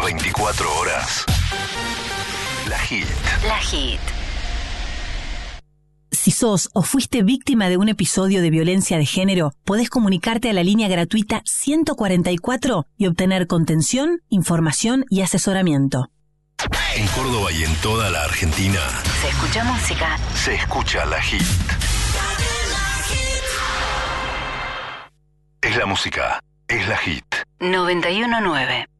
Las 24 horas. La Hit. La Hit. Si sos o fuiste víctima de un episodio de violencia de género, podés comunicarte a la línea gratuita 144 y obtener contención, información y asesoramiento. En Córdoba y en toda la Argentina. Se escucha música. Se escucha La Hit. Es la música. Es La Hit. 91.9.